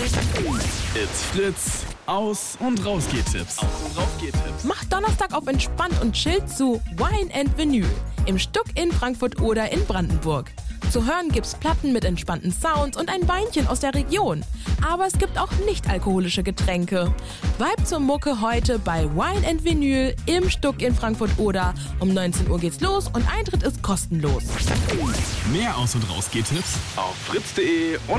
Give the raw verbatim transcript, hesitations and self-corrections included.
It's Fritz. Aus- und Rausgeht-Tipps. Aus- und Rausgeht-Tipps. Macht Donnerstag auf entspannt und chillt zu Wine and Vinyl im Stuck in Frankfurt oder in Brandenburg. Zu hören gibt's Platten mit entspannten Sounds und ein Weinchen aus der Region. Aber es gibt auch nicht-alkoholische Getränke. Vibe zur Mucke heute bei Wine and Vinyl im Stuck in Frankfurt oder. Um neunzehn Uhr geht's los und Eintritt ist kostenlos. Mehr Aus- und Rausgeht-Tipps auf fritz punkt de und